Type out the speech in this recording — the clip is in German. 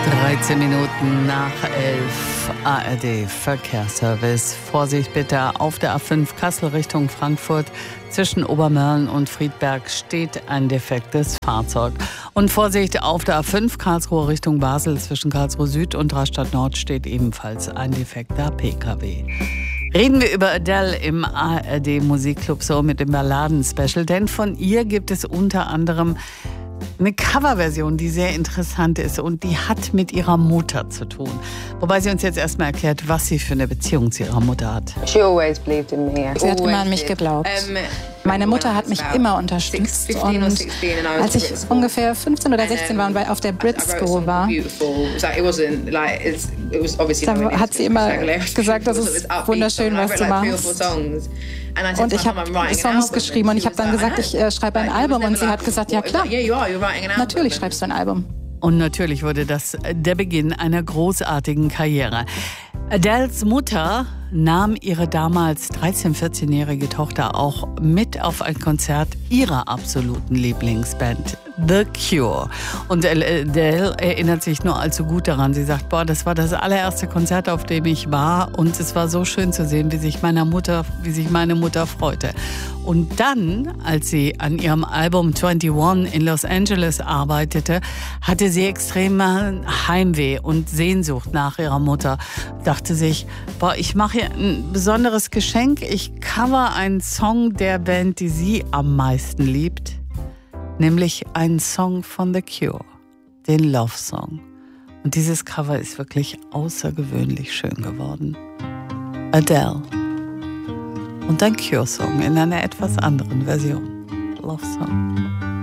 13 Minuten nach 11 ARD Verkehrsservice. Vorsicht bitte auf der A5 Kassel Richtung Frankfurt. Zwischen Obermörlen und Friedberg steht ein defektes Fahrzeug. Und Vorsicht auf der A5 Karlsruhe Richtung Basel. Zwischen Karlsruhe Süd und Rastatt Nord steht ebenfalls ein defekter PKW. Reden wir über Adele im ARD Musikclub so mit dem Balladen-Special. Denn von ihr gibt es unter anderem eine Coverversion, die sehr interessant ist und die hat mit ihrer Mutter zu tun. Wobei sie uns jetzt erstmal erklärt, was sie für eine Beziehung zu ihrer Mutter hat. Sie hat immer an mich geglaubt. Meine Mutter hat mich immer unterstützt und als ich ungefähr 15 oder 16 war und auf der Brit School war, da hat sie immer gesagt, das ist wunderschön, was du machst. Und ich habe Songs geschrieben und ich habe dann gesagt, ich schreibe ein Album und sie hat gesagt, ja klar, natürlich schreibst du ein Album. Und natürlich wurde das der Beginn einer großartigen Karriere. Adeles Mutter nahm ihre damals 13-, 14-jährige Tochter auch mit auf ein Konzert ihrer absoluten Lieblingsband, The Cure. Und Adele erinnert sich nur allzu gut daran. Sie sagt, das war das allererste Konzert, auf dem ich war und es war so schön zu sehen, wie sich meine Mutter freute. Und dann, als sie an ihrem Album 21 in Los Angeles arbeitete, hatte sie extreme Heimweh und Sehnsucht nach ihrer Mutter. Dachte sich, ich mache ihr ein besonderes Geschenk. Ich cover einen Song der Band, die sie am meisten liebt. Nämlich einen Song von The Cure, den Love Song. Und dieses Cover ist wirklich außergewöhnlich schön geworden. Adele. Und ein Cure-Song in einer etwas anderen Version. Love Song.